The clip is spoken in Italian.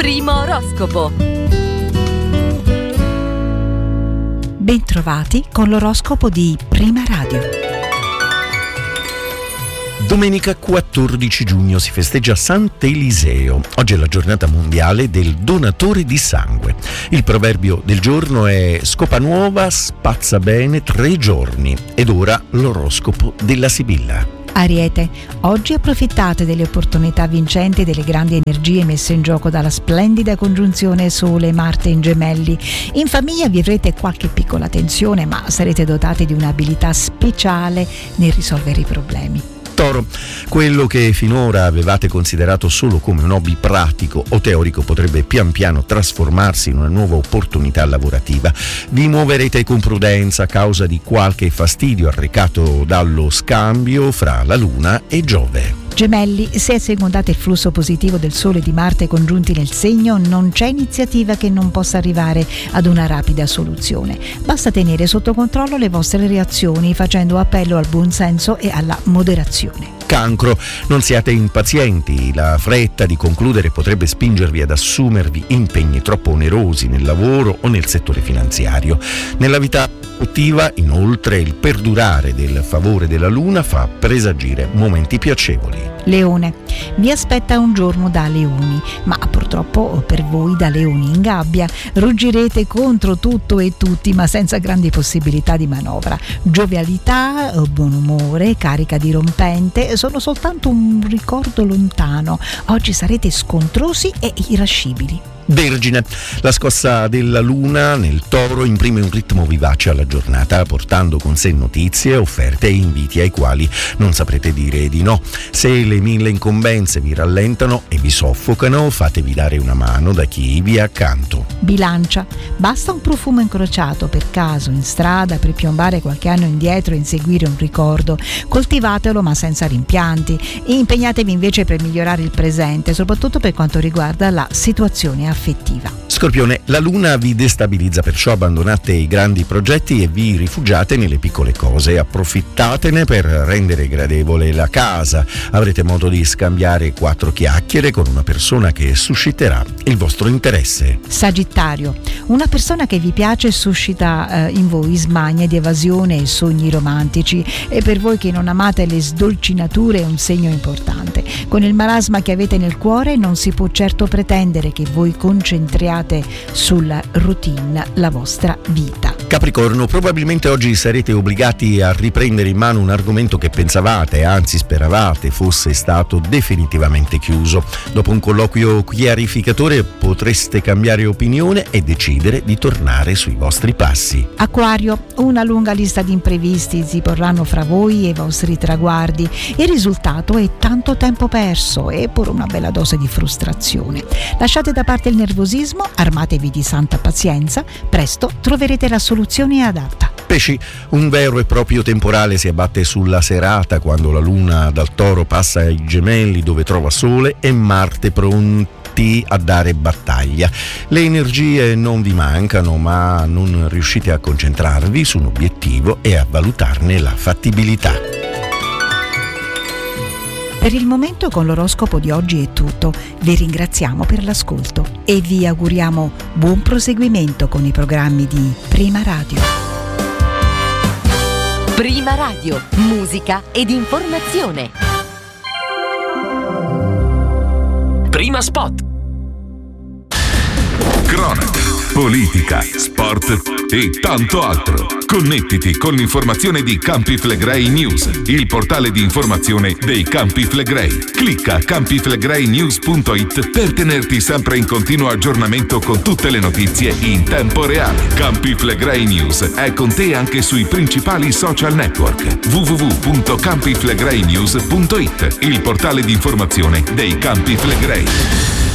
Primo oroscopo. Bentrovati con l'oroscopo di Prima Radio. Domenica 14 giugno si festeggia Sant'Eliseo. Oggi è la giornata mondiale del donatore di sangue. Il proverbio del giorno è: scopa nuova, spazza bene 3 giorni. Ed ora l'oroscopo della Sibilla. Ariete, oggi approfittate delle opportunità vincenti e delle grandi energie messe in gioco dalla splendida congiunzione Sole-Marte in Gemelli. In famiglia vivrete qualche piccola tensione, ma sarete dotati di un'abilità speciale nel risolvere i problemi. Toro, quello che finora avevate considerato solo come un hobby pratico o teorico potrebbe pian piano trasformarsi in una nuova opportunità lavorativa. Vi muoverete con prudenza a causa di qualche fastidio arrecato dallo scambio fra la Luna e Giove. Gemelli, se assecondate il flusso positivo del Sole e di Marte congiunti nel segno, non c'è iniziativa che non possa arrivare ad una rapida soluzione. Basta tenere sotto controllo le vostre reazioni facendo appello al buon senso e alla moderazione. Cancro, non siate impazienti, la fretta di concludere potrebbe spingervi ad assumervi impegni troppo onerosi nel lavoro o nel settore finanziario. Nella vita attiva, inoltre, il perdurare del favore della Luna fa presagire momenti piacevoli. Leone, vi aspetta un giorno da leoni, ma purtroppo per voi da leoni in gabbia. Ruggirete contro tutto e tutti, ma senza grandi possibilità di manovra. Giovialità, buon umore, carica dirompente sono soltanto un ricordo lontano. Oggi sarete scontrosi e irascibili. Vergine, la scossa della Luna nel Toro imprime un ritmo vivace alla giornata, portando con sé notizie, offerte e inviti ai quali non saprete dire di no. Se le 1000 incombenze vi rallentano e vi soffocano, fatevi dare una mano da chi vi è accanto. Bilancia, basta un profumo incrociato per caso in strada per piombare qualche anno indietro e inseguire un ricordo. Coltivatelo ma senza rimpianti e impegnatevi invece per migliorare il presente, soprattutto per quanto riguarda la situazione affettiva. Scorpione, la Luna vi destabilizza, perciò abbandonate i grandi progetti e vi rifugiate nelle piccole cose. Approfittatene per rendere gradevole la casa. Avrete modo di scambiare 4 chiacchiere con una persona che susciterà il vostro interesse. Sagittario, una persona che vi piace suscita in voi smanie di evasione e sogni romantici, e per voi che non amate le sdolcinature è un segno importante. Con il marasma che avete nel cuore non si può certo pretendere che voi concentriate sulla routine la vostra vita. Capricorno, probabilmente oggi sarete obbligati a riprendere in mano un argomento che pensavate, anzi speravate, fosse stato definitivamente chiuso. Dopo un colloquio chiarificatore potreste cambiare opinione e decidere di tornare sui vostri passi. Acquario, una lunga lista di imprevisti si porranno fra voi e i vostri traguardi. Il risultato è tanto tempo perso e pure una bella dose di frustrazione. Lasciate da parte il nervosismo, armatevi di santa pazienza, presto troverete la soluzione adatta. Pesci, un vero e proprio temporale si abbatte sulla serata quando la Luna dal Toro passa ai Gemelli, dove trova Sole e Marte pronti a dare battaglia. Le energie non vi mancano, ma non riuscite a concentrarvi su un obiettivo e a valutarne la fattibilità. Per il momento con l'oroscopo di oggi è tutto. Vi ringraziamo per l'ascolto e vi auguriamo buon proseguimento con i programmi di Prima Radio. Prima Radio, musica ed informazione. Prima Spot. Cronaca, politica, sport e tanto altro. Connettiti con l'informazione di Campi Flegrei News, il portale di informazione dei Campi Flegrei. Clicca campiflegreinews.it per tenerti sempre in continuo aggiornamento con tutte le notizie in tempo reale. Campi Flegrei News è con te anche sui principali social network. www.campiflegreinews.it, il portale di informazione dei Campi Flegrei.